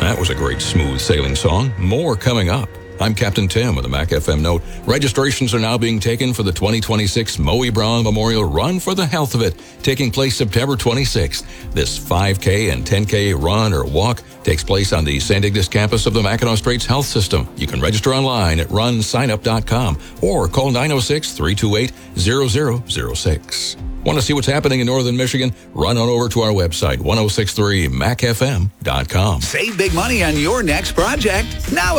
That was a great smooth sailing song. More coming up. I'm Captain Tim with a Mac FM note. Registrations are now being taken for the 2026 Moe Brown Memorial Run for the Health of It, taking place September 26th. This 5K and 10K run or walk takes place on the St. Ignace campus of the Mackinac Straits Health System. You can register online at runsignup.com or call 906-328-0006. Want to see what's happening in northern Michigan? Run on over to our website, 1063macfm.com. Save big money on your next project. Now